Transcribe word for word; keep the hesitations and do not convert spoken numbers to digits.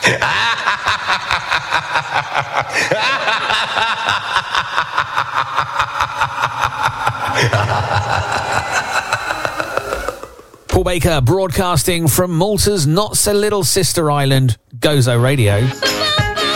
Paul Baker broadcasting from Malta's not so little sister island, Gozo Radio.